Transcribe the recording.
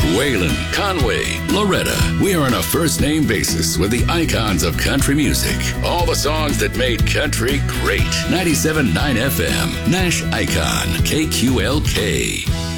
Waylon, Conway, Loretta. We are on a first name basis with the icons of country music. All the songs that made country great. 97.9 FM, Nash Icon, KQLK.